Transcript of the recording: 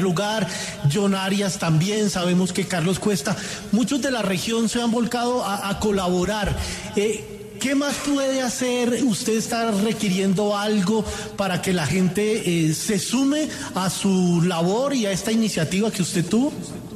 lugar, John Arias también, sabemos que Carlos Cuesta, muchos de la región se han volcado a colaborar. ¿Qué más puede hacer? ¿Usted está requiriendo algo para que la gente se sume a su labor y a esta iniciativa que usted tuvo?